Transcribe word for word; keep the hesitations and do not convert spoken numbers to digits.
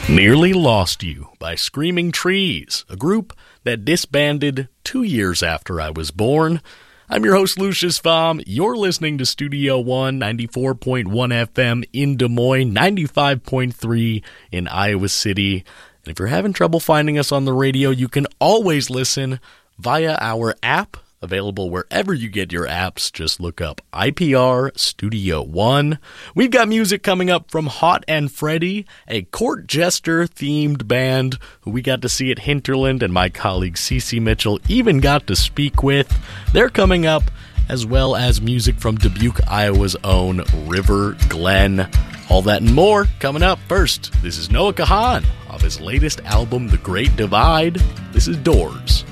Nearly Lost You by Screaming Trees, a group that disbanded two years after I was born. I'm your host, Lucius Baum. You're listening to Studio One, ninety-four point one F M in Des Moines, ninety-five point three in Iowa City. And if you're having trouble finding us on the radio, you can always listen via our app, available wherever you get your apps. Just look up I P R Studio One. We've got music coming up from Hot and Freddy, a court jester-themed band who we got to see at Hinterland, and my colleague Cece Mitchell even got to speak with. They're coming up, as well as music from Dubuque, Iowa's own River Glen. All that and more coming up. First, this is Noah Kahan off his latest album, The Great Divide. This is Doors.